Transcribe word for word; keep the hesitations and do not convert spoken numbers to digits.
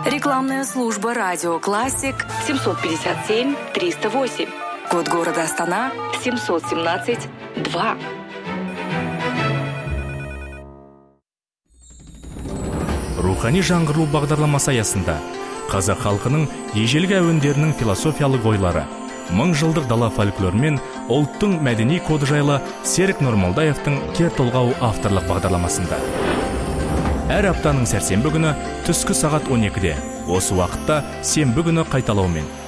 Рекламная служба «Радио Классик» семьсот пятьдесят семь триста восемь. Код города Астана семьсот семнадцать два. Рухани жаңғыру бағдарламасы аясында қазақ халқының ежелгі әуендерінің философиялық ойлары, мың жылдық дала фольклоры мен ұлттың мәдени коды жайлы Серік Нұрмалдаевтың кер толғау авторлық бағдарламасында. Әр аптаның сәрсенбі күні түскі сағат он екіде, осы уақытта сенбі күні қайталаумен.